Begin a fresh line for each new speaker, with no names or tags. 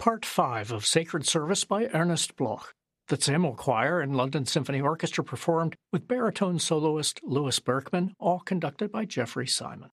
Part 5 of Sacred Service by Ernest Bloch. The Zimmel Choir and London Symphony Orchestra performed with baritone soloist Louis Berkman, all conducted by Jeffrey Simon.